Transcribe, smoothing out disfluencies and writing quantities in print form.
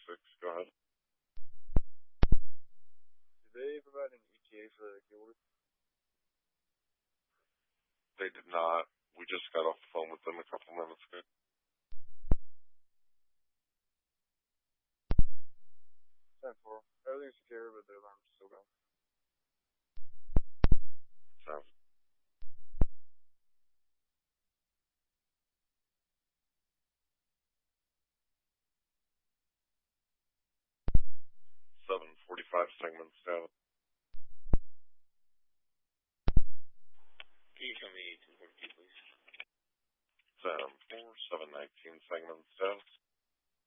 36, go ahead. Do they provide an ETA for the key order? They did not. We just got off the phone with them a couple minutes ago. 10-4. Everything's secure, but the alarm's still going. Sounds 7:45 segments down. Can you tell me 1042, please? 7-4, 7:19 segments down.